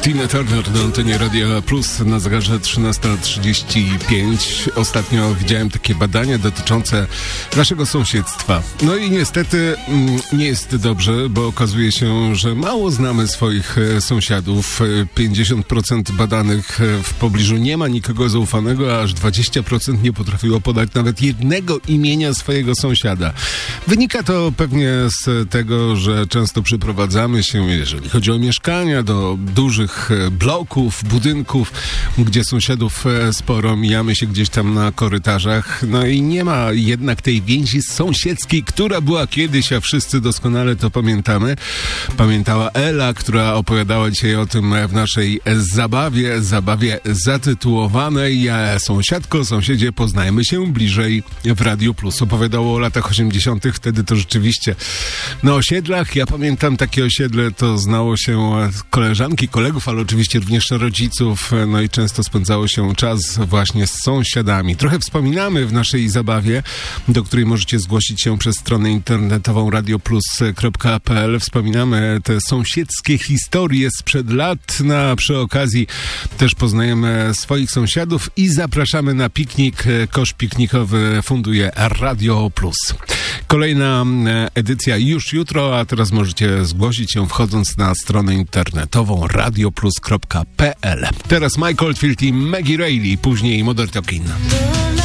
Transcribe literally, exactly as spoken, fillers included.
Tina Turner na antenie Radia Plus na zegarze trzynasta trzydzieści pięć. Ostatnio widziałem takie badania dotyczące naszego sąsiedztwa. No i niestety mm, nie jest dobrze, bo okazuje się, że mało znamy swoich sąsiadów. pięćdziesiąt procent badanych w pobliżu nie ma nikogo zaufanego, a aż dwadzieścia procent nie potrafiło podać nawet jednego imienia swojego sąsiada. Wynika to pewnie z tego, że często przyprowadzamy się, jeżeli chodzi o mieszkania, do dużych bloków, budynków, gdzie sąsiadów sporo, mijamy się gdzieś tam na korytarzach, no i nie ma jednak tej więzi sąsiedzkiej, która była kiedyś, a wszyscy doskonale to pamiętamy. Pamiętała Ela, która opowiadała dzisiaj o tym w naszej zabawie, zabawie zatytułowanej Sąsiadko, sąsiedzie, poznajmy się bliżej w Radiu Plus. Opowiadało o latach osiemdziesiątych, wtedy to rzeczywiście na osiedlach, ja pamiętam takie osiedle, to znało się koleżanki, kolegów, ale oczywiście również rodziców, no i często spędzało się czas właśnie z sąsiadami. Trochę wspominamy w naszej zabawie, do której możecie zgłosić się przez stronę internetową radioplus kropka p l. Wspominamy te sąsiedzkie historie sprzed lat, no, a przy okazji też poznajemy swoich sąsiadów i zapraszamy na piknik. Kosz piknikowy funduje Radio Plus. Kolejna edycja już jutro, a teraz możecie zgłosić się wchodząc na stronę internetową radioplus kropka p l. Teraz Mike Oldfield i Maggie Reilly, później Modern Talking.